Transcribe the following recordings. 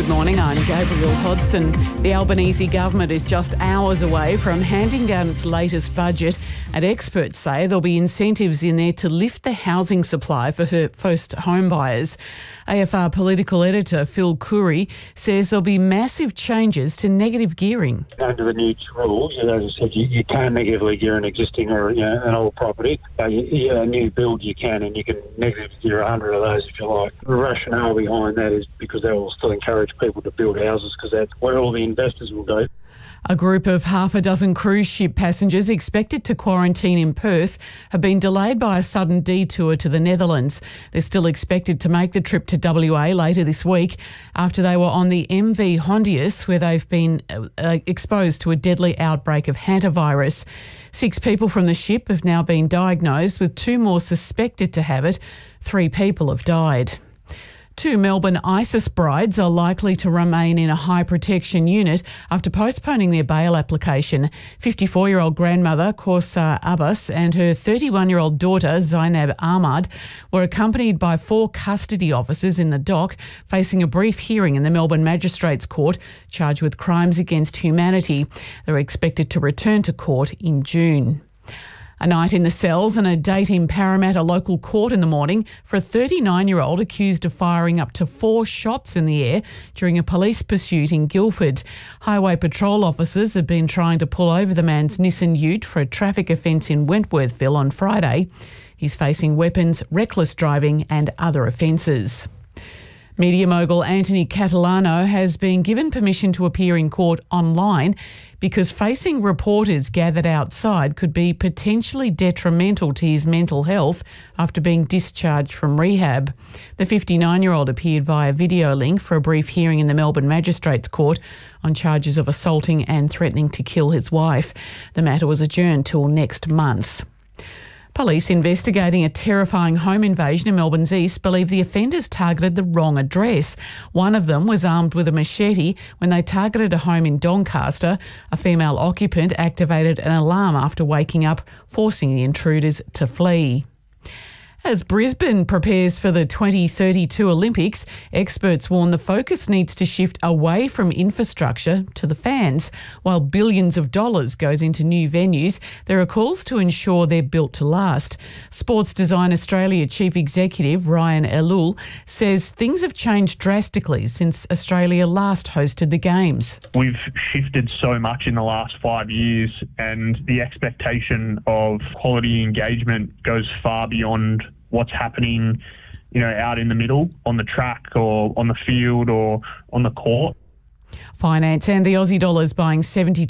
Good morning, I'm Gabriel Hodson. The Albanese government is just hours away from handing down its latest budget, and experts say there'll be incentives in there to lift the housing supply for first home buyers. AFR political editor Phil Curry says there'll be massive changes to negative gearing. Under the new rules, as I said, you can negatively gear an existing or an old property. A new build you can, and you can negatively gear 100 of those if you like. The rationale behind that is because they will still encourage people to build houses because that's where all the investors will go. A group of half a dozen cruise ship passengers expected to quarantine in Perth have been delayed by a sudden detour to the Netherlands. They're still expected to make the trip to WA later this week after they were on the MV Hondius, where they've been exposed to a deadly outbreak of hantavirus. 6 people from the ship have now been diagnosed, with 2 more suspected to have it. 3 people have died. 2 Melbourne ISIS brides are likely to remain in a high protection unit after postponing their bail application. 54-year-old grandmother Kaursar Abbas and her 31-year-old daughter Zainab Ahmad were accompanied by 4 custody officers in the dock, facing a brief hearing in the Melbourne Magistrates Court, charged with crimes against humanity. They're expected to return to court in June. A night in the cells and a date in Parramatta local court in the morning for a 39-year-old accused of firing up to 4 shots in the air during a police pursuit in Guildford. Highway patrol officers have been trying to pull over the man's Nissan Ute for a traffic offence in Wentworthville on Friday. He's facing weapons, reckless driving and other offences. Media mogul Anthony Catalano has been given permission to appear in court online because facing reporters gathered outside could be potentially detrimental to his mental health after being discharged from rehab. The 59-year-old appeared via video link for a brief hearing in the Melbourne Magistrates Court on charges of assaulting and threatening to kill his wife. The matter was adjourned till next month. Police investigating a terrifying home invasion in Melbourne's east believe the offenders targeted the wrong address. One of them was armed with a machete when they targeted a home in Doncaster. A female occupant activated an alarm after waking up, forcing the intruders to flee. As Brisbane prepares for the 2032 Olympics, experts warn the focus needs to shift away from infrastructure to the fans. While billions of dollars goes into new venues, there are calls to ensure they're built to last. Sports Design Australia Chief Executive Ryan Elul says things have changed drastically since Australia last hosted the Games. We've shifted so much in the last 5 years, and the expectation of quality engagement goes far beyond what's happening, out in the middle on the track or on the field or on the court. Finance and the Aussie dollar is buying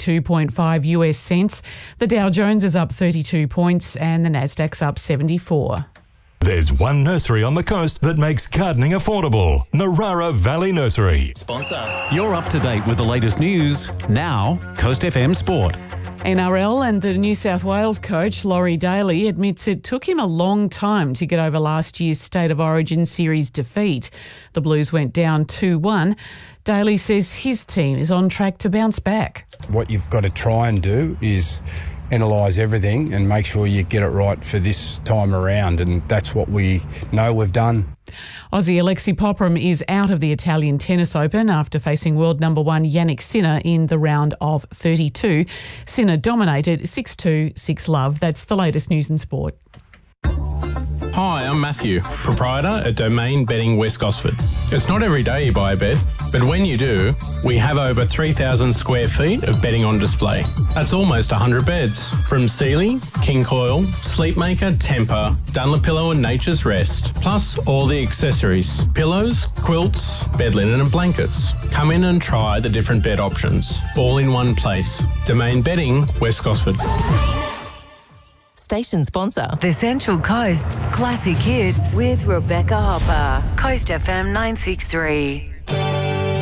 72.5 US cents. The Dow Jones is up 32 points and the Nasdaq's up 74. There's one nursery on the coast that makes gardening affordable. Narara Valley Nursery. Sponsor. You're up to date with the latest news. Now, Coast FM Sport. NRL and the New South Wales coach Laurie Daly admits it took him a long time to get over last year's State of Origin series defeat. The Blues went down 2-1. Daly says his team is on track to bounce back. What you've got to try and do is analyse everything and make sure you get it right for this time around, and that's what we know we've done. Aussie Alexei Popram is out of the Italian Tennis Open after facing world number 1 Jannik Sinner in the round of 32. Sinner dominated 6-2, 6-love. That's the latest news in sport. Hi, I'm Matthew, proprietor at Domain Bedding West Gosford. It's not every day you buy a bed, but when you do, we have over 3,000 square feet of bedding on display. That's almost 100 beds, from Sealy, King Coil, Sleepmaker, Tempur, Dunlopillow and Nature's Rest, plus all the accessories, pillows, quilts, bed linen and blankets. Come in and try the different bed options, all in one place. Domain Bedding West Gosford. Station sponsor. The Central Coast's classic hits with Rebecca Hopper. Coast FM 963.